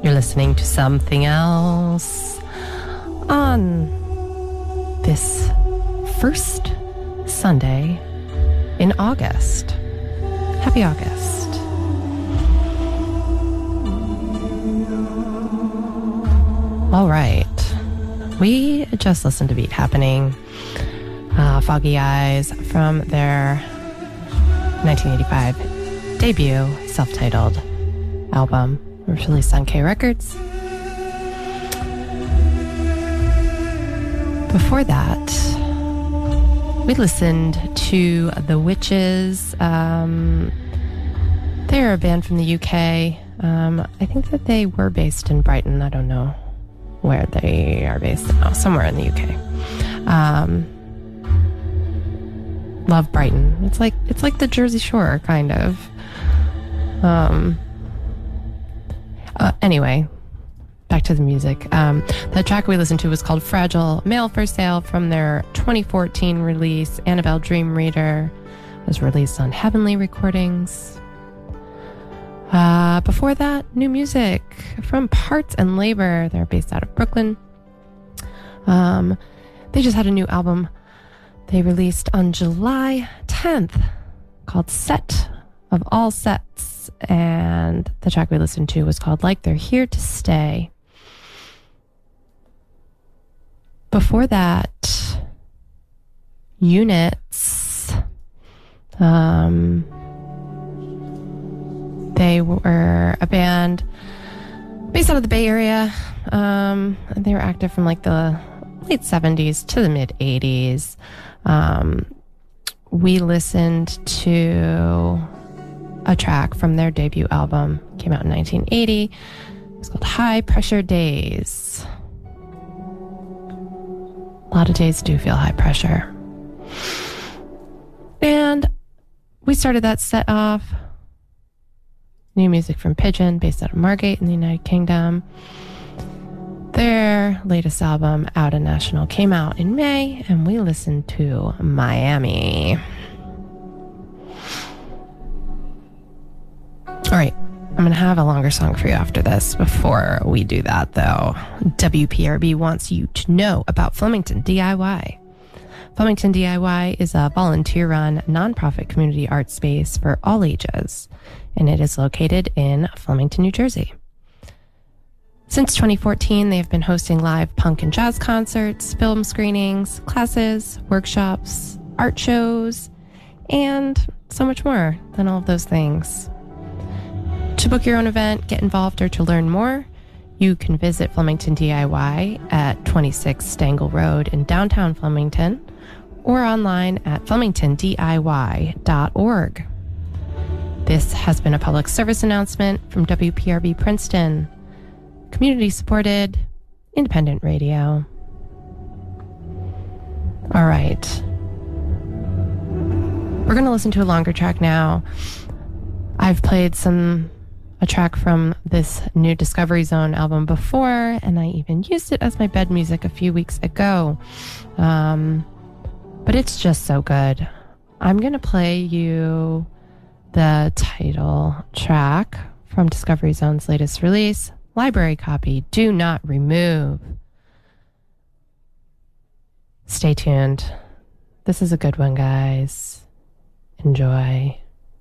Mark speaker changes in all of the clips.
Speaker 1: You're listening to Something Else on this first Sunday in August. Happy August. All right. We just listened to Beat Happening, Foggy Eyes, from their 1985 debut self-titled album, released on K Records. Before that, we listened to The Witches. They're a band from the UK. I think that they were based in Brighton. I don't know where they are based now. Somewhere in the UK. Love Brighton. It's like the Jersey Shore, kind of. Anyway, back to the music. The track we listened to was called Fragile Male for Sale from their 2014 release. Annabelle Dream Reader was released on Heavenly Recordings. Before that, new music from Parts and Labor. They're based out of Brooklyn. They just had a new album they released on July 10th called Set of All Sets. And the track we listened to was called Like They're Here to Stay. Before that, Units. They were a band based out of the Bay Area. They were active from like the late 70s to the mid 80s. We listened to a track from their debut album, came out in 1980. It's called High Pressure Days. A lot of days do feel high pressure. And we started that set off. New music from Pigeon, based out of Margate in the United Kingdom. Their latest album, Out of National, came out in May, and we listened to Miami. All right, I'm going to have a longer song for you after this. Before we do that, though, WPRB wants you to know about Flemington DIY. Flemington DIY is a volunteer-run, nonprofit community art space for all ages, and it is located in Flemington, New Jersey. Since 2014, they have been hosting live punk and jazz concerts, film screenings, classes, workshops, art shows, and so much more than all of those things. To book your own event, get involved, or to learn more, you can visit Flemington DIY at 26 Stangle Road in downtown Flemington, or online at flemingtondiy.org. This has been a public service announcement from WPRB Princeton, community-supported, independent radio. All right. We're going to listen to a longer track now. I've played a track from this new Discovery Zone album before, and I even used it as my bed music a few weeks ago. But it's just so good. I'm going to play you the title track from Discovery Zone's latest release, Library Copy, Do Not Remove. Stay tuned. This is a good one, guys. Enjoy.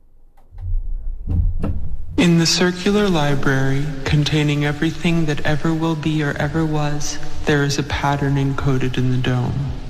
Speaker 2: In the circular library, containing everything that ever will be or ever was, there is a pattern encoded in the dome.